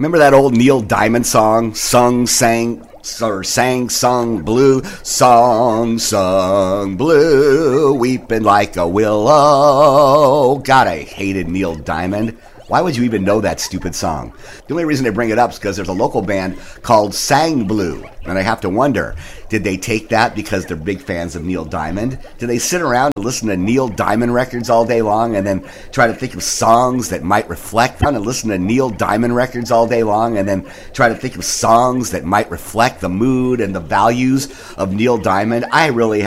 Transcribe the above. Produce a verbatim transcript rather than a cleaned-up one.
Remember that old Neil Diamond song? Sung, sang, or sang, sung, blue. Song, sung, blue. Weeping like a willow. God, I hated Neil Diamond. Why would you even know that stupid song? The only reason I bring it up is because there's a local band called Sang Blue. And I have to wonder, did they take that because they're big fans of Neil Diamond? Did they sit around and listen to Neil Diamond records all day long and then try to think of songs that might reflect and listen to Neil Diamond records all day long and then try to think of songs that might reflect the mood and the values of Neil Diamond? I really